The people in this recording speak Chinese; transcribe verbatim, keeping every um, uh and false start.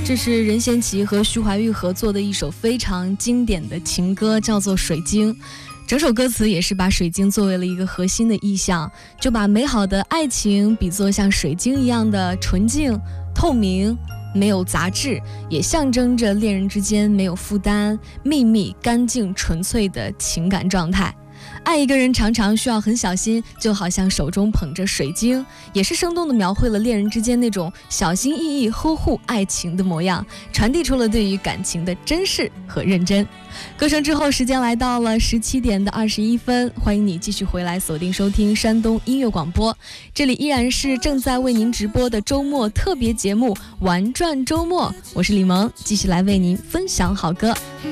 这是任贤齐和徐怀钰合作的一首非常经典的情歌，叫做《水晶》。整首歌词也是把水晶作为了一个核心的意象，就把美好的爱情比作像水晶一样的纯净、透明，没有杂质，也象征着恋人之间没有负担、秘密、干净、纯粹的情感状态。爱一个人常常需要很小心，就好像手中捧着水晶，也是生动地描绘了恋人之间那种小心翼翼呵护爱情的模样，传递出了对于感情的珍视和认真。歌声之后，时间来到了十七点的二十一分，欢迎你继续回来锁定收听山东音乐广播，这里依然是正在为您直播的周末特别节目玩转周末，我是李萌，继续来为您分享好歌。